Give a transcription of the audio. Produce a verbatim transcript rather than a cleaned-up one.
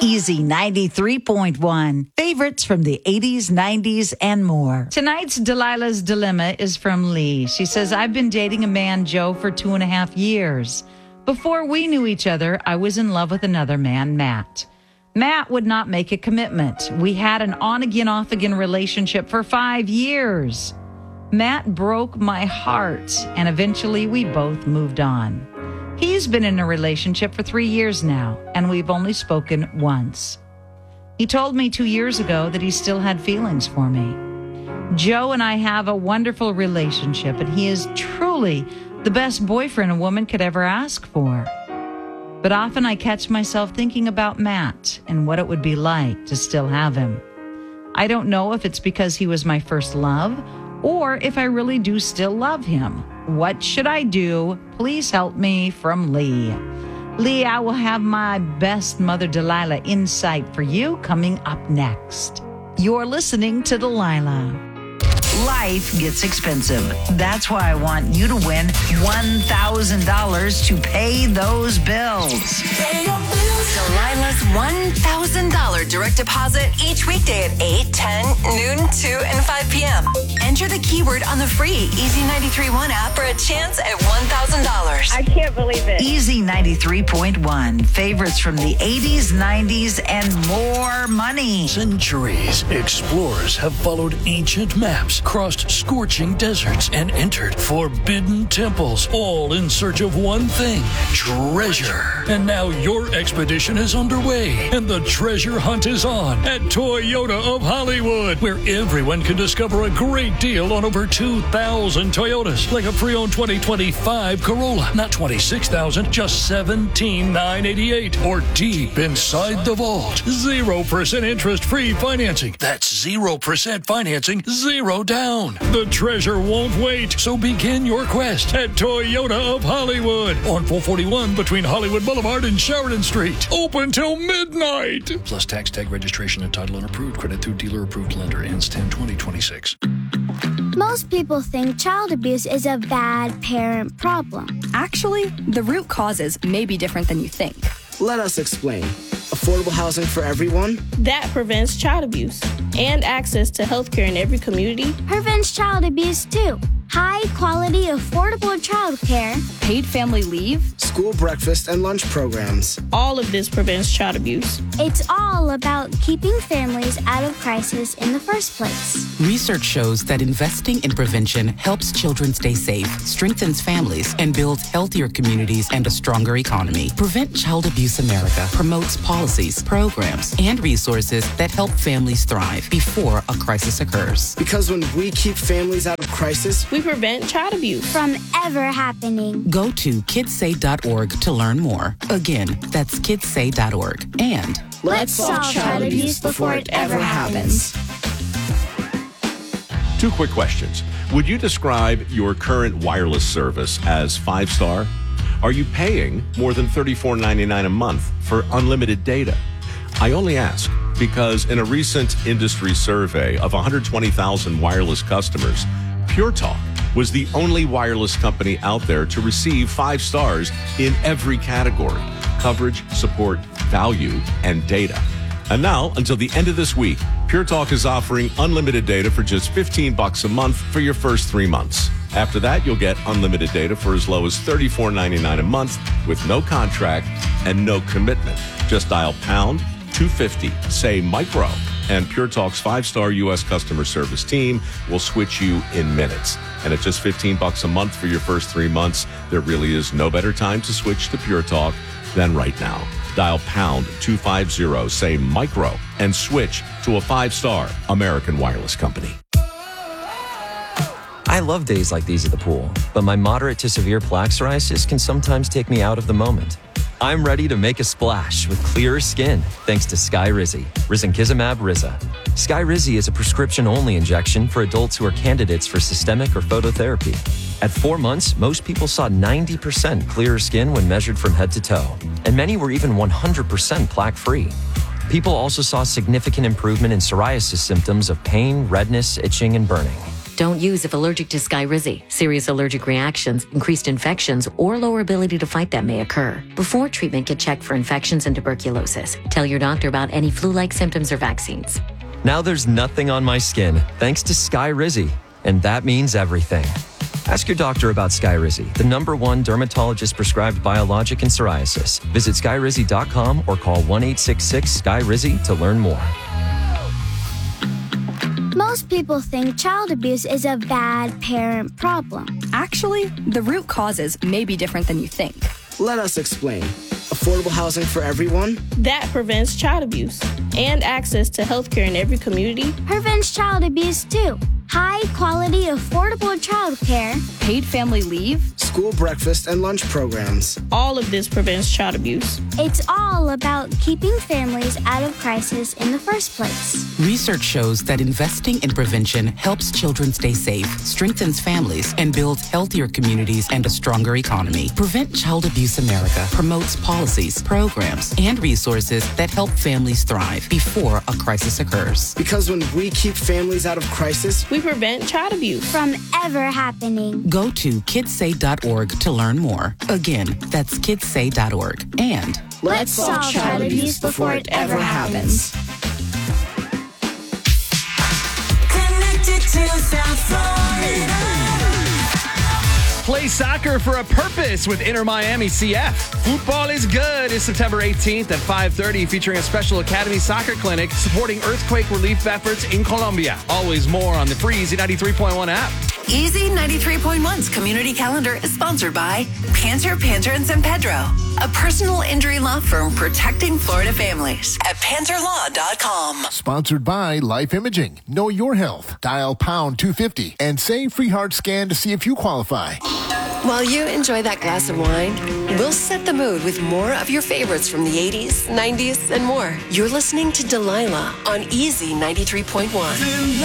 Easy ninety-three point one. Favorites from the eighties, nineties, and more. Tonight's Delilah's Dilemma is from Lee. She says, I've been dating a man, Joe, for two and a half years. Before we knew each other, I was in love with another man, Matt. Matt would not make a commitment. We had an on-again, off-again relationship for five years. Matt broke my heart, and eventually we both moved on. He's been in a relationship for three years now, and we've only spoken once. He told me two years ago that he still had feelings for me. Joe and I have a wonderful relationship, and he is truly the best boyfriend a woman could ever ask for. But often I catch myself thinking about Matt and what it would be like to still have him. I don't know if it's because he was my first love or if I really do still love him. What should I do? Please help me. From Lee. Lee, I will have my best Mother Delilah insight for you coming up next. You're listening to Delilah. Life gets expensive. That's why I want you to win one thousand dollars to pay those bills. Pay your bills. Delilah's one thousand dollars direct deposit each weekday at eight, ten, noon, two, and five p.m. Enter the keyword on the free Easy ninety-three point one app for a chance at one thousand dollars. I can't believe it. Easy ninety-three point one. Favorites from the eighties, nineties, and more money. Centuries, explorers have followed ancient maps, crossed scorching deserts, and entered forbidden temples, all in search of one thing, treasure. And now your expedition is underway, and the treasure hunt is on at Toyota of Hollywood, where everyone can discover a great deal on over two thousand Toyotas, like a pre-owned twenty twenty-five Corolla, not twenty-six thousand, just seventeen thousand nine hundred eighty-eight. Or deep inside the vault, zero percent interest-free financing. That's zero percent financing, zero down. The treasure won't wait, so begin your quest at Toyota of Hollywood on four forty-one between Hollywood Boulevard and Sheridan Street. Open till midnight. Plus tax, tag, registration, and title unapproved. Credit through dealer-approved lender. Ends ten twenty twenty-six. Most people think child abuse is a bad parent problem. Actually, the root causes may be different than you think. Let us explain. Affordable housing for everyone? That prevents child abuse. And access to health care in every community prevents child abuse too. High quality, affordable child care. Paid family leave. School breakfast and lunch programs. All of this prevents child abuse. It's all about keeping families out of crisis in the first place. Research shows that investing in prevention helps children stay safe, strengthens families, and builds healthier communities and a stronger economy. Prevent Child Abuse America promotes policies, programs, and resources that help families thrive before a crisis occurs. Because when we keep families out of crisis, we prevent child abuse from ever happening. Go to kids say dot org to learn more. Again, that's kids say dot org. And let's solve child abuse before it ever happens. Two quick questions. Would you describe your current wireless service as five-star? Are you paying more than thirty-four ninety-nine a month for unlimited data? I only ask because in a recent industry survey of one hundred twenty thousand wireless customers, Pure Talk was the only wireless company out there to receive five stars in every category: coverage, support, value, and data. And now, until the end of this week, Pure Talk is offering unlimited data for just fifteen bucks a month for your first three months. After that, you'll get unlimited data for as low as thirty-four ninety-nine a month with no contract and no commitment. Just dial pound two fifty, say micro, and Pure Talk's five-star U S customer service team will switch you in minutes. And at just fifteen bucks a month for your first three months, there really is no better time to switch to Pure Talk than right now. Dial pound two fifty, say micro, and switch to a five-star American wireless company. I love days like these at the pool, but my moderate to severe plaque psoriasis can sometimes take me out of the moment. I'm ready to make a splash with clearer skin thanks to Skyrizi, risankizumab Riza. Skyrizi is a prescription-only injection for adults who are candidates for systemic or phototherapy. At four months, most people saw ninety percent clearer skin when measured from head to toe, and many were even one hundred percent plaque-free. People also saw significant improvement in psoriasis symptoms of pain, redness, itching, and burning. Don't use if allergic to Skyrizi. Serious allergic reactions, increased infections, or lower ability to fight them may occur. Before treatment, get checked for infections and tuberculosis. Tell your doctor about any flu-like symptoms or vaccines. Now there's nothing on my skin thanks to Skyrizi, and that means everything. Ask your doctor about Skyrizi, the number one dermatologist-prescribed biologic in psoriasis. Visit skyrizi dot com or call one eight six six S K Y R I Z Y to learn more. Most people think child abuse is a bad parent problem. Actually, the root causes may be different than you think. Let us explain. Affordable housing for everyone That prevents child abuse and access to health care in every community. prevents child abuse too. High quality, affordable child care. Paid family leave, school breakfast and lunch programs. All of this prevents child abuse. It's all about keeping families out of crisis in the first place. Research shows that investing in prevention helps children stay safe, strengthens families, and builds healthier communities and a stronger economy. Prevent Child Abuse America promotes policies, programs, and resources that help families thrive before a crisis occurs. Because when we keep families out of crisis, We prevent child abuse from ever happening. Go to kids say dot org to learn more. Again, that's kids say dot org. And let's solve child abuse before it ever happens. Connected to South Florida. Play soccer for a purpose with Inter Miami C F. Football is good is September eighteenth at five thirty, featuring a special Academy Soccer Clinic supporting earthquake relief efforts in Colombia. Always more on the free Easy ninety-three point one app. Easy ninety-three point one's community calendar is sponsored by Panter, Panter and San Pedro, a personal injury law firm protecting Florida families at panter law dot com. Sponsored by Life Imaging. Know your health. Dial pound two fifty and say free heart scan to see if you qualify. While you enjoy that glass of wine, we'll set the mood with more of your favorites from the eighties, nineties, and more. You're listening to Delilah on Easy ninety-three point one.